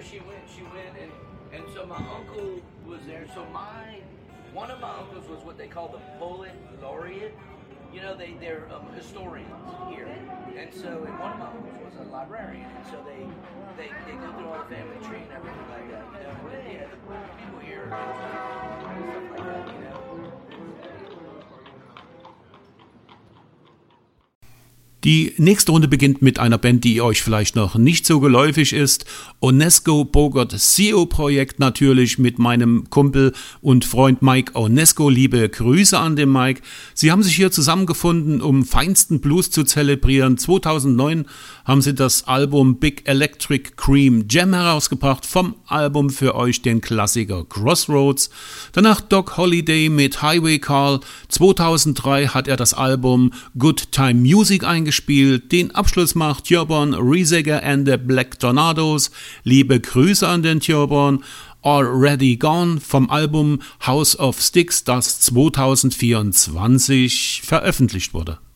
after she went, and so my uncle was there. So one of my uncles was what they call the poet laureate. You know, they're historians here, and so and one of my uncles was a librarian, and so they go through all the family tree and everything like that. You know, but yeah, the people here are stuff like that. You know. Die nächste Runde beginnt mit einer Band, die euch vielleicht noch nicht so geläufig ist. Onesko Bogart CEO-Projekt natürlich mit meinem Kumpel und Freund Mike Onesko. Liebe Grüße an den Mike. Sie haben sich hier zusammengefunden, um feinsten Blues zu zelebrieren. 2009 haben sie das Album Big Electric Cream Jam herausgebracht. Vom Album für euch den Klassiker Crossroads. Danach Doc Holliday mit Highway Call. 2003 hat er das Album Good Time Music eingespielt. Den Abschluss macht Thurborn Rieseger and the Black Tornadoes. Liebe Grüße an den Thurborn. Already Gone vom Album House of Sticks, das 2024 veröffentlicht wurde.